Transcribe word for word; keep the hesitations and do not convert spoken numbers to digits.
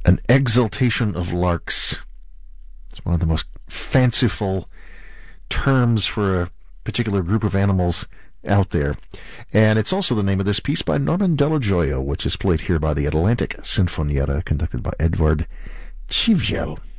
An exultation of larks. It's one of the most fanciful terms for a particular group of animals out there. And it's also the name of this piece by Norman Della Gioia, which is played here by the Atlantic Sinfonietta, conducted by Edvard Chivjel.